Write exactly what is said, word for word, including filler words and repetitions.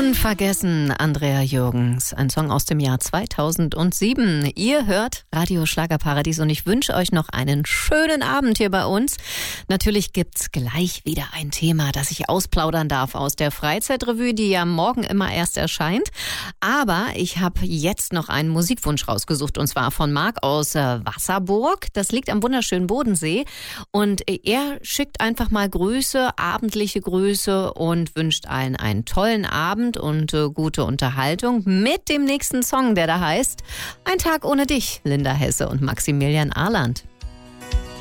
Unvergessen, Andrea Jürgens, ein Song aus dem Jahr zweitausendsieben. Ihr hört Radio Schlagerparadies und ich wünsche euch noch einen schönen Abend hier bei uns. Natürlich gibt's gleich wieder ein Thema, das ich ausplaudern darf aus der Freizeitrevue, die ja morgen immer erst erscheint. Aber ich habe jetzt noch einen Musikwunsch rausgesucht und zwar von Marc aus äh, Wasserburg. Das liegt am wunderschönen Bodensee und er schickt einfach mal Grüße, abendliche Grüße und wünscht allen einen tollen Abend und äh, gute Unterhaltung mit dem nächsten Song, der da heißt Ein Tag ohne dich, Linda Hesse und Maximilian Arland.